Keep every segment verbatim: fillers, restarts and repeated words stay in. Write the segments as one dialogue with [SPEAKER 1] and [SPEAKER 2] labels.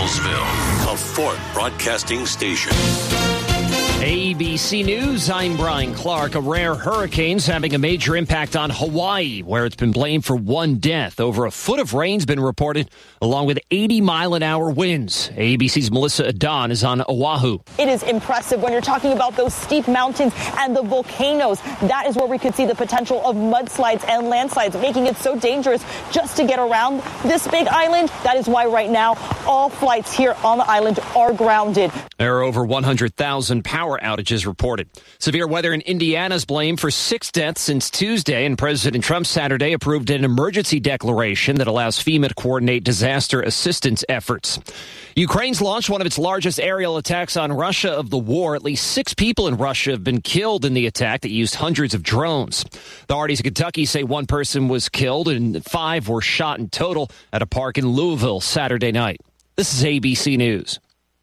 [SPEAKER 1] Campbellsville, a Fort Broadcasting station.
[SPEAKER 2] A B C News, I'm Brian Clark. A rare hurricane's having a major impact on Hawaii, where it's been blamed for one death. Over a foot of rain's been reported, along with eighty mile an hour winds. A B C's Melissa Adon is on Oahu.
[SPEAKER 3] It is impressive when you're talking about those steep mountains and the volcanoes. That is where we could see the potential of mudslides and landslides, making it so dangerous just to get around this big island. That is why right now all flights here on the island are grounded.
[SPEAKER 2] There are over one hundred thousand power outages reported. Severe weather in Indiana's blamed for six deaths since Tuesday, and President Trump Saturday approved an emergency declaration that allows FEMA to coordinate disaster assistance efforts. Ukraine's launched one of its largest aerial attacks on Russia of the war. At least six people in Russia have been killed in the attack that used hundreds of drones. Authorities in Kentucky say one person was killed and five were shot in total at a park in Louisville Saturday night. This is A B C News.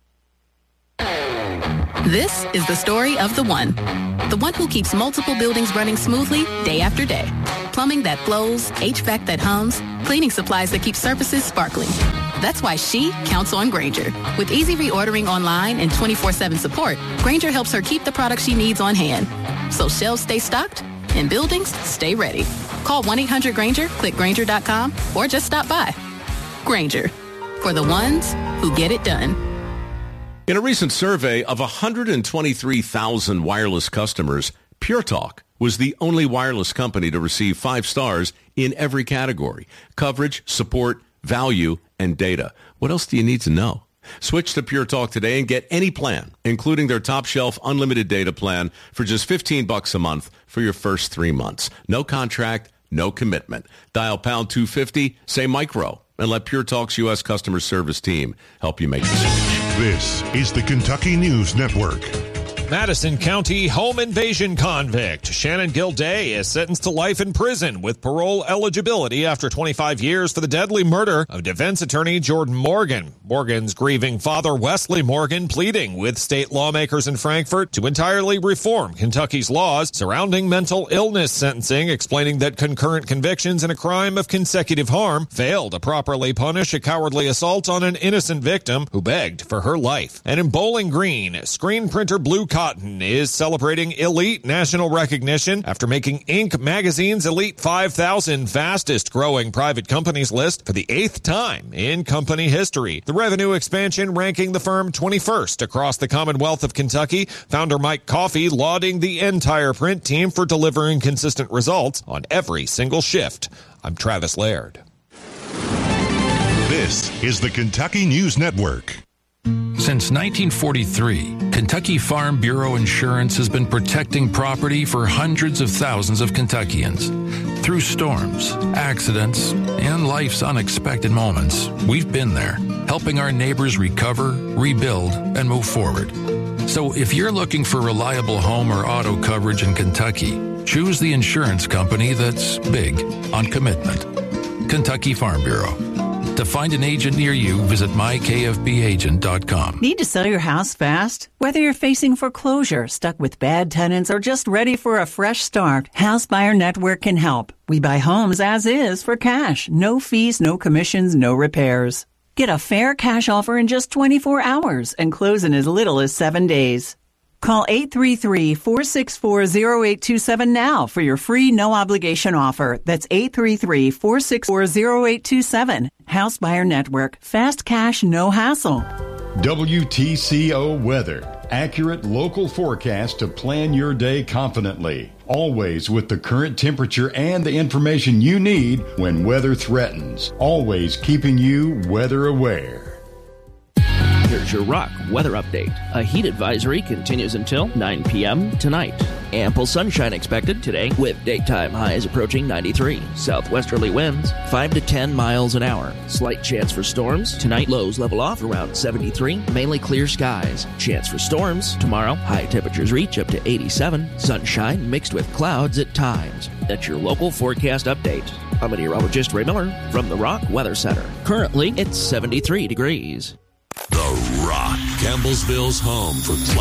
[SPEAKER 4] This is the story of the one. The one who keeps multiple buildings running smoothly day after day. Plumbing that flows, H V A C that hums, cleaning supplies that keep surfaces sparkling. That's why she counts on Grainger. With easy reordering online and twenty-four seven support, Grainger helps her keep the products she needs on hand. So shelves stay stocked and buildings stay ready. Call one eight hundred Grainger, click Grainger dot com, or just stop by. Grainger, for the ones who get it done.
[SPEAKER 5] In a recent survey of one hundred twenty-three thousand wireless customers, Pure Talk was the only wireless company to receive five stars in every category: coverage, support, value, and data. What else do you need to know? Switch to Pure Talk today and get any plan, including their top shelf unlimited data plan, for just fifteen bucks a month for your first three months. No contract, no commitment. Dial pound two fifty, say micro, and let Pure Talk's U S customer service team help you make the switch.
[SPEAKER 6] This is the Kentucky News Network.
[SPEAKER 7] Madison County home invasion convict Shannon Gilday is sentenced to life in prison with parole eligibility after twenty-five years for the deadly murder of defense attorney Jordan Morgan. Morgan's grieving father, Wesley Morgan, pleading with state lawmakers in Frankfort to entirely reform Kentucky's laws surrounding mental illness sentencing, explaining that concurrent convictions in a crime of consecutive harm fail to properly punish a cowardly assault on an innocent victim who begged for her life. And in Bowling Green, screen printer Blue Cotton is celebrating elite national recognition after making Inc. magazine's Elite five thousand fastest growing private companies list for the eighth time in company history. The revenue expansion ranking the firm twenty-first across the Commonwealth of Kentucky. Founder Mike Coffey lauding the entire print team for delivering consistent results on every single shift. I'm Travis Laird.
[SPEAKER 6] This is the Kentucky News Network.
[SPEAKER 8] Since nineteen forty-three, Kentucky Farm Bureau Insurance has been protecting property for hundreds of thousands of Kentuckians. Through storms, accidents, and life's unexpected moments, we've been there, helping our neighbors recover, rebuild, and move forward. So if you're looking for reliable home or auto coverage in Kentucky, choose the insurance company that's big on commitment. Kentucky Farm Bureau. To find an agent near you, visit my K F B agent dot com.
[SPEAKER 9] Need to sell your house fast? Whether you're facing foreclosure, stuck with bad tenants, or just ready for a fresh start, House Buyer Network can help. We buy homes as is for cash. No fees, no commissions, no repairs. Get a fair cash offer in just twenty-four hours and close in as little as seven days. Call eight three three, four six four, zero eight two seven now for your free no-obligation offer. That's eight three three, four six four, zero eight two seven. House Buyer Network. Fast cash, no hassle.
[SPEAKER 10] W T C O Weather. Accurate local forecast to plan your day confidently. Always with the current temperature and the information you need when weather threatens. Always keeping you weather aware.
[SPEAKER 11] Here's your Rock weather update. A heat advisory continues until nine p.m. tonight. Ample sunshine expected today with daytime highs approaching ninety-three. Southwesterly winds five to ten miles an hour. Slight chance for storms. Tonight lows level off around seventy-three. Mainly clear skies. Chance for storms. Tomorrow high temperatures reach up to eighty-seven. Sunshine mixed with clouds at times. That's your local forecast update. I'm meteorologist Ray Miller from the Rock Weather Center. Currently it's seventy-three degrees.
[SPEAKER 1] The Rock, Campbellsville's home for